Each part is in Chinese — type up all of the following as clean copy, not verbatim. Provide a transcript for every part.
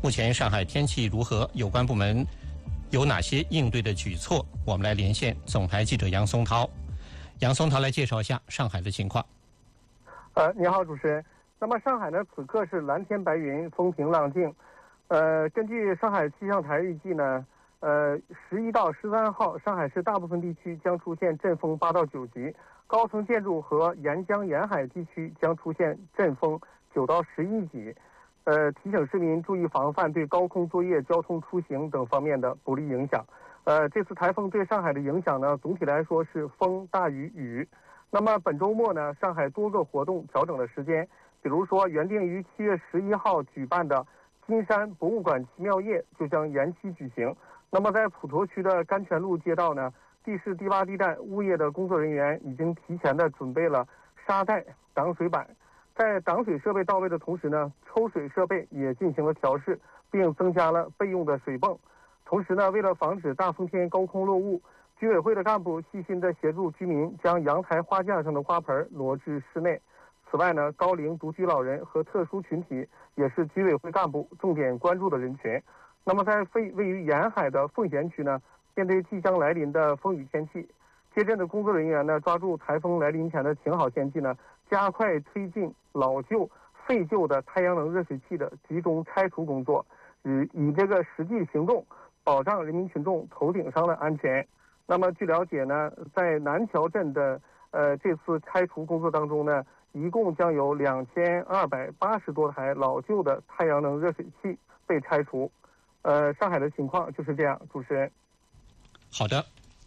目前上海天气如何？有关部门有哪些应对的举措？我们来连线总台记者杨松涛。杨松涛来介绍一下上海的情况。 你好，主持人。那么上海呢，此刻是蓝天白云，风平浪静。根据上海气象台预计呢，11到13号，上海市大部分地区将出现阵风8到9级，高层建筑和沿江沿海地区将出现阵风9到11级。提醒市民注意防范对高空作业、交通出行等方面的不利影响。这次台风对上海的影响呢，总体来说是风大于雨。那么本周末呢，上海多个活动调整了时间，比如说原定于7月11号举办的金山博物馆奇妙夜就将延期举行。那么在普陀区的甘泉路街道呢，地市第8地站物业的工作人员已经提前的准备了沙袋、挡水板。在挡水设备到位的同时呢，抽水设备也进行了调试，并增加了备用的水泵。同时呢，为了防止大风天高空落雾，居委会的干部细心地协助居民将阳台花架上的花盆挪至室内。此外呢，高龄独居老人和特殊群体也是居委会干部重点关注的人群。那么在位于沿海的奉贤区呢，面对即将来临的风雨天气，接镇的工作人员呢，抓住台风来临前的停好先机呢，加快推进老旧、废旧的太阳能热水器的集中拆除工作，以这个实际行动保障人民群众头顶上的安全。那么据了解呢，在南桥镇的这次拆除工作当中呢，一共将有2280多台老旧的太阳能热水器被拆除。上海的情况就是这样，主持人。 好的。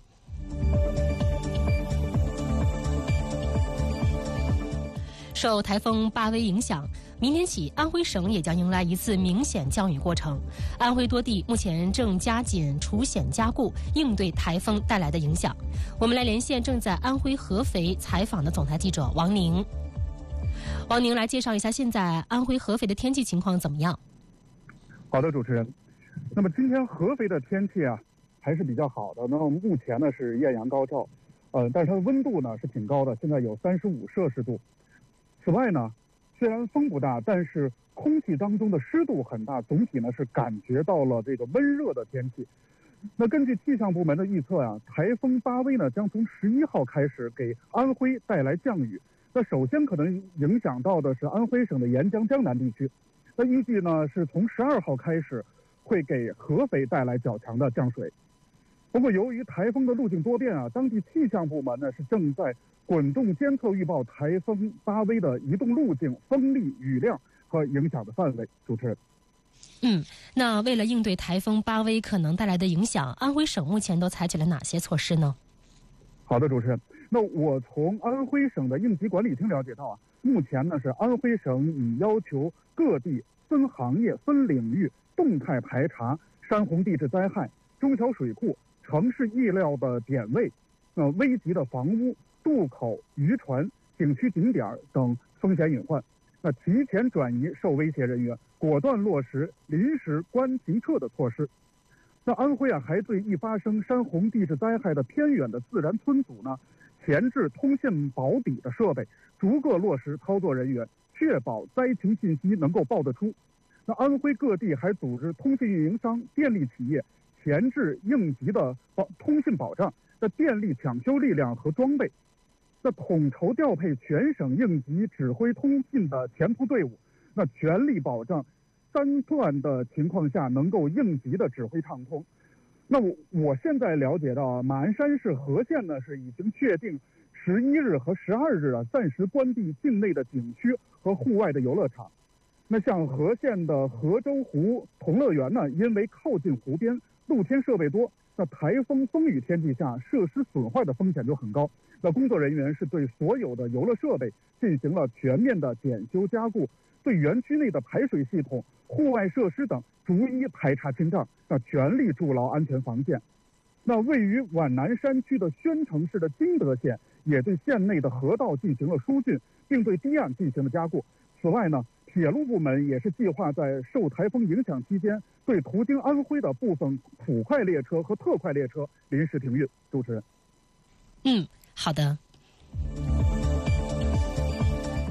受台风8威影响，明天起安徽省也将迎来一次明显降雨过程。安徽多地目前正加紧除险加固，应对台风带来的影响。我们来连线正在安徽合肥采访的总台记者王宁。王宁来介绍一下现在安徽合肥的天气情况怎么样？ 好的，主持人。那么今天合肥的天气啊还是比较好的。那么目前呢是艳阳高照，但是它的温度呢是挺高的，现在有35摄氏度。此外呢，虽然风不大，但是空气当中的湿度很大，总体呢是感觉到了这个温热的天气。那根据气象部门的预测啊，台风8威呢将从11号开始给安徽带来降雨。那首先可能影响到的是安徽省的沿江江南地区。那预计呢是从12号开始会给合肥带来较强的降水。不过由于台风的路径多变啊，当地气象部门呢是正在滚动监测预报台风8威的移动路径、风力、雨量和影响的范围。主持人。 那为了应对台风8威可能带来的影响，安徽省目前都采取了哪些措施呢？ 好的，主持人。那我从安徽省的应急管理厅了解到啊，目前呢是安徽省已要求各地分行业、分领域动态排查山洪地质灾害、中小水库、城市溢料的点位、危急的房屋、渡口、渔船、景区景点等风险隐患。那提前转移受威胁人员，果断落实临时关停撤的措施。那安徽啊，还对易发生山洪地质灾害的偏远的自然村组呢，前置通信保底的设备，逐个落实操作人员，确保灾情信息能够报得出。那安徽各地还组织通信运营商、电力企业前置应急的通信保障的电力抢修力量和装备。那统筹调配全省应急指挥通信的前途队伍，那全力保障3段的情况下能够应急的指挥畅通。那我现在了解到，马鞍山市和县呢是已经确定11日和12日啊暂时关闭境内的景区和户外的游乐场。那像和县的河州湖同乐园呢，因为靠近湖边，露天设备多，那台风风雨天气下设施损坏的风险就很高。那工作人员是对所有的游乐设备进行了全面的检修加固，对园区内的排水系统、户外设施等逐一排查清账，那全力筑牢安全防线。那位于皖南山区的宣城市的金德县也对县内的河道进行了疏浚，并对堤岸进行了加固。此外呢，铁路部门也是计划在受台风影响期间，对途经安徽的部分普快列车和特快列车临时停运。主持人。 好的。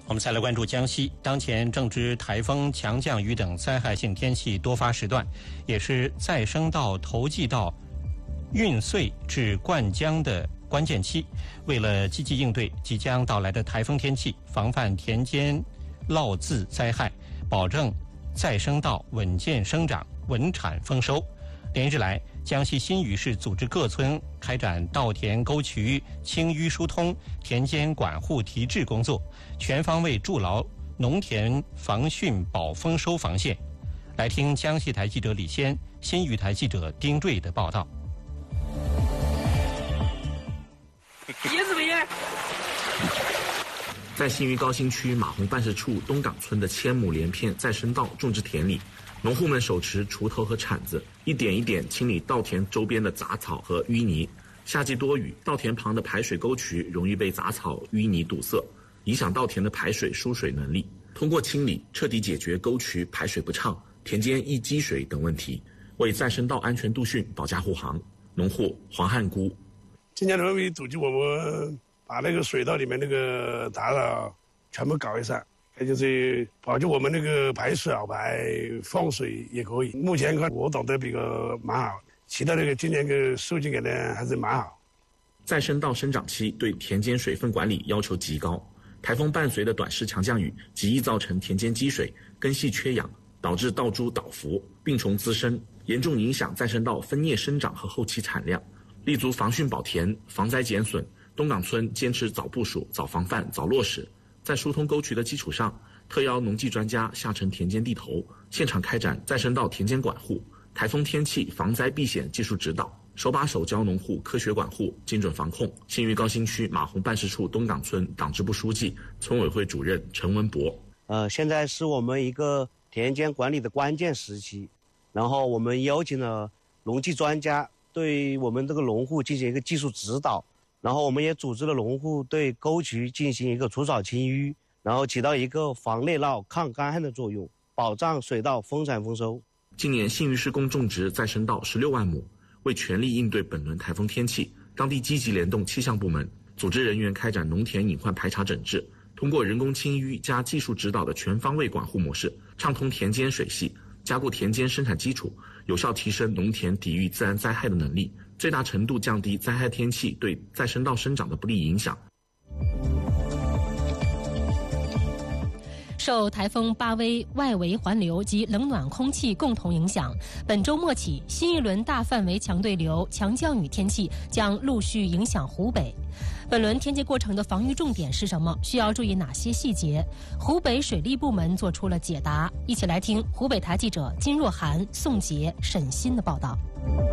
我们再来关注江西，当前正值台风、强降雨等灾害性天气多发时段，也是再生稻、投寄稻运穗至灌浆的关键期。为了积极应对即将到来的台风天气，防范田间涝渍灾害，保证再生稻稳健生长、稳产丰收，连日来，江西新余市组织各村开展稻田沟渠清淤疏通、田间管护提质工作，全方位筑牢农田防汛保丰收防线。来听江西台记者李先、新余台记者丁瑞的报道。 在新余高新区马洪办事处东岗村的1000亩连片再生稻种植田里，农户们手持锄头和铲子，一点一点清理稻田周边的杂草和淤泥。夏季多雨，稻田旁的排水沟渠容易被杂草、淤泥堵塞，影响稻田的排水输水能力。通过清理，彻底解决沟渠排水不畅、田间易积水等问题，为再生稻安全度汛保驾护航。农户黄汉姑： 今年农民组织我们把那个水稻里面那个杂草全部搞一下，也就是保证我们那个排小排放水也可以。目前看我懂得比较蛮好，其他那个今年的数据给呢还是蛮好。 再生稻生长期对田间水分管理要求极高，台风伴随的短时强降雨极易造成田间积水、根系缺氧，导致稻株倒伏、病虫滋生，严重影响再生稻分叶生长和后期产量。立足防汛保田、防灾减损，东岗村坚持早部署、早防范、早落实。在疏通沟渠的基础上，特邀农技专家下沉田间地头，现场开展再生稻田间管护、台风天气防灾避险技术指导，手把手教农户科学管护、精准防控。新余高新区马洪办事处东岗村党支部书记、村委会主任陈文博： 现在是我们一个田间管理的关键时期，然后我们邀请了农技专家对我们这个农户进行一个技术指导，然后我们也组织了农户对沟渠进行一个除草清淤，然后起到一个防内涝、抗干旱的作用，保障水稻丰产丰收。 今年新余市共种植再生稻16万亩，为全力应对本轮台风天气，当地积极联动气象部门、组织人员开展农田隐患排查整治，通过人工清淤加技术指导的全方位管护模式，畅通田间水系，加固田间生产基础，有效提升农田抵御自然灾害的能力，最大程度降低灾害天气对再生稻生长的不利影响。 受台风巴威外围环流及冷暖空气共同影响，本周末起，新一轮大范围强对流、强降雨天气将陆续影响湖北。本轮天气过程的防御重点是什么？需要注意哪些细节？湖北水利部门做出了解答。一起来听湖北台记者金若涵、宋杰、沈鑫的报道。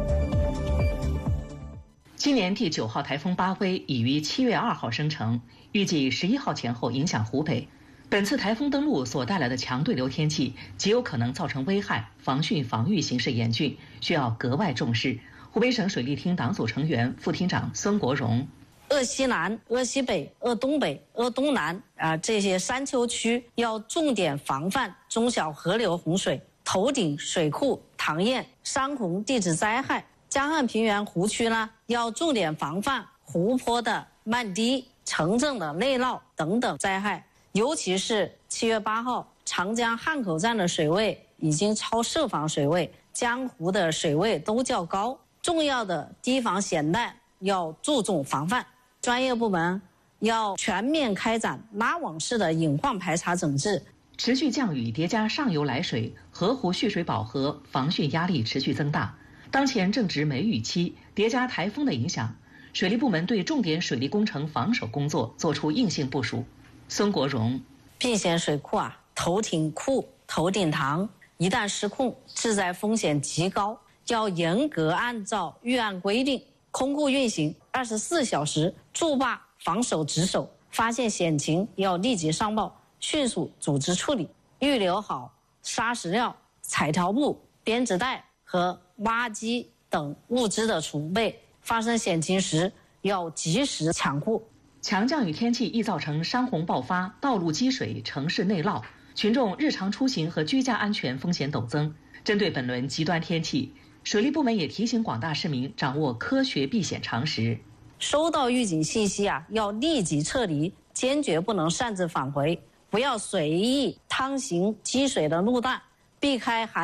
今年第9号台风巴威已于7月2号生成，预计11号前后影响湖北。本次台风登陆所带来的强对流天气极有可能造成危害，防汛防御形势严峻，需要格外重视。湖北省水利厅党组成员、副厅长孙国荣： 鄂西南、鄂西北、鄂东北、鄂东南这些山丘区要重点防范中小河流洪水、头顶水库塘堰、山洪地质灾害。江汉平原湖区呢，要重点防范湖泊的漫堤、城镇的内涝等等灾害。尤其是7月8号，长江汉口站的水位已经超设防水位，江湖的水位都较高，重要的堤防险带要注重防范。专业部门要全面开展拉网式的隐患排查整治。 持续降雨叠加上游来水，河湖蓄水饱和，防汛压力持续增大。当前正值梅雨期，叠加台风的影响，水利部门对重点水利工程防守工作作出硬性部署。孙国荣： 避险水库头顶库、头顶塘一旦失控，致灾风险极高，要严格按照预案规定，空库运行24小时驻坝防守值守，发现险情要立即上报，迅速组织处理，预留好砂石料、彩条布、编织袋和挖机等物资的储备，发生险情时要及时抢库。 强降雨天气易造成山洪爆发、道路积水、城市内涝，群众日常出行和居家安全风险陡增。针对本轮极端天气，水利部门也提醒广大市民掌握科学避险常识。 收到预警信息要立即撤离，坚决不能擅自返回， 不要随意趟行积水的路段，避开